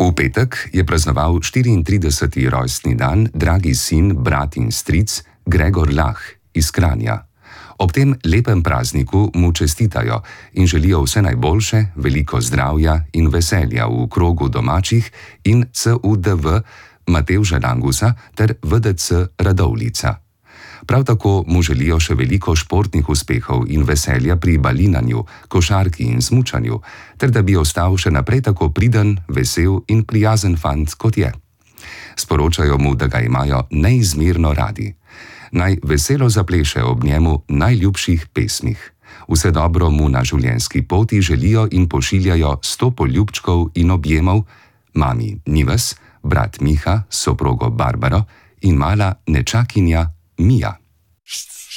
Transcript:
V petek je praznoval 34. rojstni dan dragi sin, brat in stric Gregor Lah iz Kranja. Ob tem lepem prazniku mu čestitajo in želijo vse najboljše, veliko zdravja in veselja v krogu domačih in CUDV Matevža Langusa ter VDC Radovljica. Prav tako mu želijo še veliko športnih uspehov in veselja pri balinanju, košarki in smučanju, ter da bi ostal še naprej tako priden, vesel in prijazen fant, kot je. Sporočajo mu, da ga imajo neizmerno radi. Naj veselo zapleše ob njemu najljubših pesmih. Vse dobro mu na življenjski poti želijo in pošiljajo 100 poljubčkov in objemov mami Nives, brat Miha, soprogo Barbaro in mala nečakinja Mija.